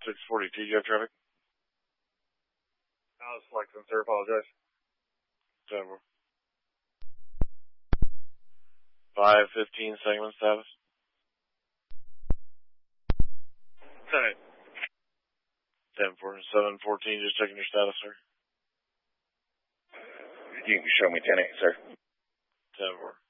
642, you have traffic? I was flexing, sir. Apologize. 515 segment status. 714, just checking your status, sir. You can show me 10-8, sir. 10-4.